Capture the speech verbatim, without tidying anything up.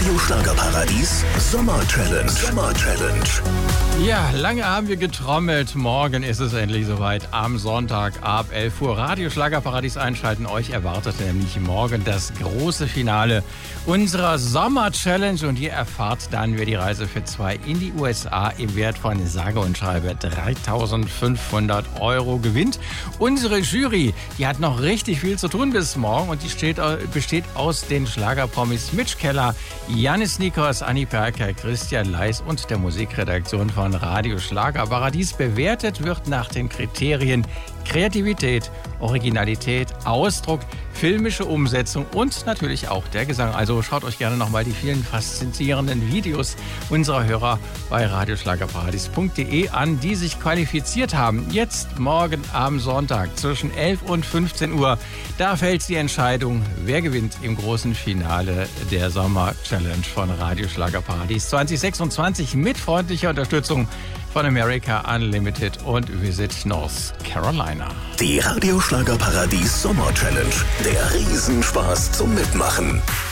Radio Schlagerparadies Sommer Challenge. Sommer Challenge. Ja, lange haben wir getrommelt. Morgen ist es endlich soweit. Am Sonntag ab elf Uhr Radio Schlagerparadies einschalten. Euch erwartet nämlich morgen das große Finale unserer Sommer Challenge. Und ihr erfahrt dann, wer die Reise für zwei in die U S A im Wert von sage und schreibe dreitausendfünfhundert Euro gewinnt. Unsere Jury, die hat noch richtig viel zu tun bis morgen. Und die steht, besteht aus den Schlagerpromis Mitch Keller, Janis Nikos, Anni Perker, Christian Leis und der Musikredaktion von Radio Schlagerparadies. Bewertet wird nach den Kriterien Kreativität, Originalität, Ausdruck, filmische Umsetzung und natürlich auch der Gesang. Also schaut euch gerne nochmal die vielen faszinierenden Videos unserer Hörer bei radioschlagerparadies punkt de an, die sich qualifiziert haben. Jetzt morgen am Sonntag zwischen elf und fünfzehn Uhr. Da fällt die Entscheidung, wer gewinnt im großen Finale der Sommer Challenge von Radio Schlagerparadies zwanzig sechsundzwanzig mit freundlicher Unterstützung von America Unlimited und Visit North Carolina. Die Radio Schlagerparadies Sommer Challenge. Der Riesenspaß zum Mitmachen.